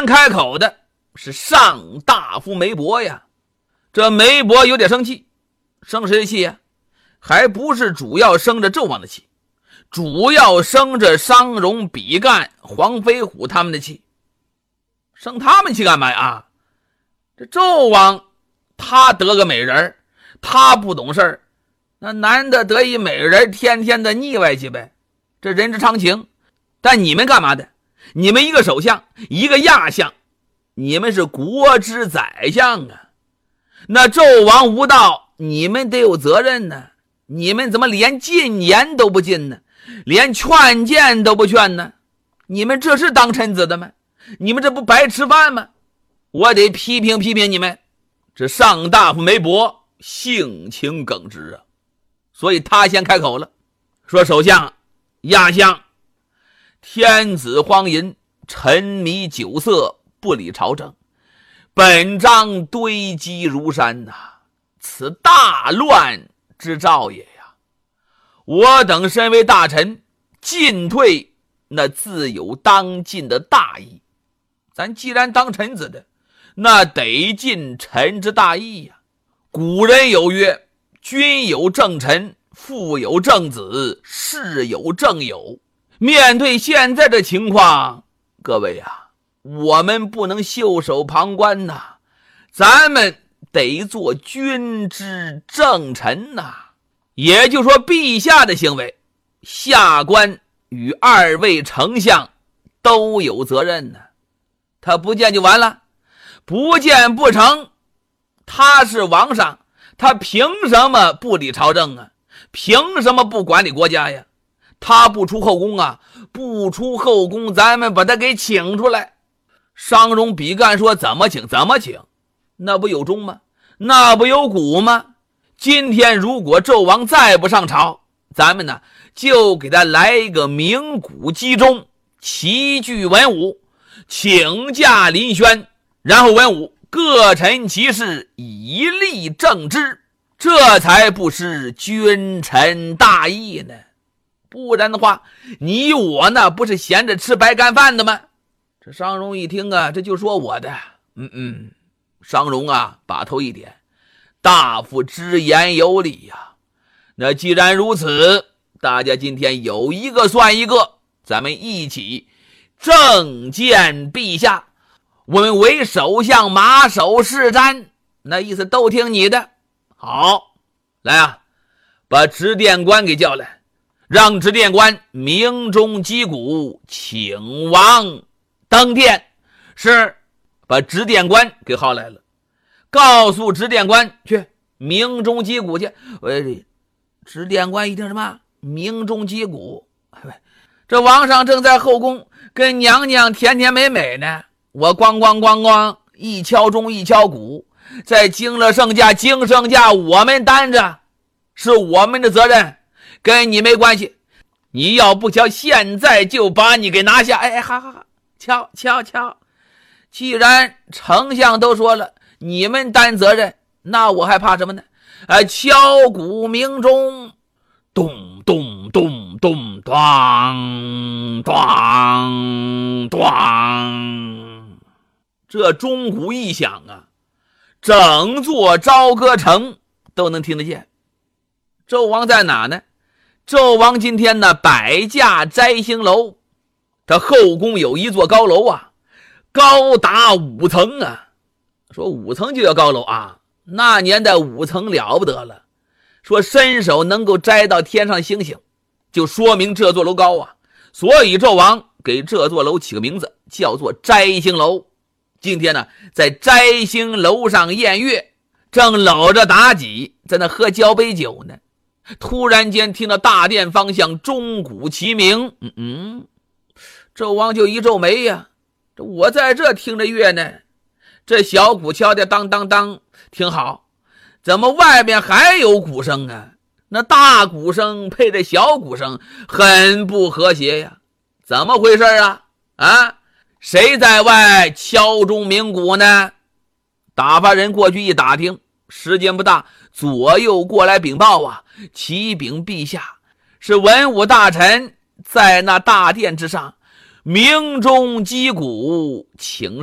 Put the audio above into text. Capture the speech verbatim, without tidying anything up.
先开口的是上大夫梅伯呀。这梅伯有点生气，生谁的气呀？还不是主要生着纣王的气，主要生着商容、比干、黄飞虎他们的气。生他们气干嘛呀？这纣王他得个美人，他不懂事儿，那男的得一美人，天天的腻歪去呗，这人之常情。但你们干嘛的？你们一个首相，一个亚相，你们是国之宰相啊。那纣王无道，你们得有责任呢。你们怎么连进言都不进呢？连劝谏都不劝呢？你们这是当臣子的吗？你们这不白吃饭吗？我得批评批评你们。这上大夫梅伯性情耿直啊，所以他先开口了，说首相、亚相，天子荒淫，沉迷酒色，不理朝政，本章堆积如山呐、啊，此大乱之兆也呀！我等身为大臣，进退那自有当尽的大义。咱既然当臣子的，那得尽臣之大义呀。古人有曰：君有正臣，父有正子，士有正友。面对现在的情况，各位啊，我们不能袖手旁观呐，咱们得做君之正臣呐。也就是说，陛下的行为，下官与二位丞相都有责任呢。他不见就完了，不见不成。他是王上，他凭什么不理朝政啊？凭什么不管理国家呀？他不出后宫啊，不出后宫，咱们把他给请出来。商容、比干说怎么请怎么请，那不有忠吗？那不有骨吗？今天如果纣王再不上朝，咱们呢就给他来一个鸣鼓击钟，齐聚文武，请假临轩，然后文武各陈其事，以立正之，这才不失君臣大义呢。不然的话，你我呢不是闲着吃白干饭的吗？这商容一听啊，这就说我的，嗯嗯，商容啊，把头一点，大夫之言有理呀、啊。那既然如此，大家今天有一个算一个，咱们一起正见陛下。我们为首相马首是瞻，那意思都听你的。好，来啊，把执殿官给叫来，让执殿官鸣钟击鼓，请王登殿。是，把执殿官给号来了，告诉执殿官去鸣钟击鼓去。喂，执殿官一听什么鸣钟击鼓，这王上正在后宫跟娘娘甜甜美美呢，我咣咣咣咣一敲钟一敲鼓，在惊了圣驾惊圣驾我们担着，是我们的责任，跟你没关系。你要不敲，现在就把你给拿下。哎，好好好，敲敲敲。既然丞相都说了，你们担责任，那我还怕什么呢？哎，敲鼓鸣钟，咚咚咚咚，咚咚咚。这钟鼓一响啊，整座朝歌城都能听得见。纣王在哪呢？纣王今天呢，摆驾摘星楼，他后宫有一座高楼啊，高达五层啊。说五层就叫高楼啊，那年代五层了不得了。说伸手能够摘到天上星星，就说明这座楼高啊。所以纣王给这座楼起个名字，叫做摘星楼。今天呢，在摘星楼上宴乐，正搂着妲己在那喝交杯酒呢。突然间听到大殿方向钟鼓齐鸣，嗯嗯，纣王就一皱眉呀、啊，我在这听着乐呢，这小鼓敲的当当当挺好，怎么外面还有鼓声啊？那大鼓声配着小鼓声，很不和谐呀，怎么回事啊？啊，谁在外敲钟鸣鼓呢？打发人过去一打听，时间不大，左右过来禀报啊，启禀陛下，是文武大臣在那大殿之上鸣钟击鼓，请